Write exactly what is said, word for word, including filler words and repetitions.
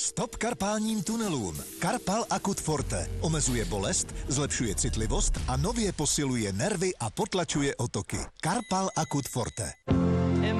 Stop karpálním tunelům. Karpal Akut Forte omezuje bolest, zlepšuje citlivost a nově posiluje nervy a potlačuje otoky. Karpal Akut Forte.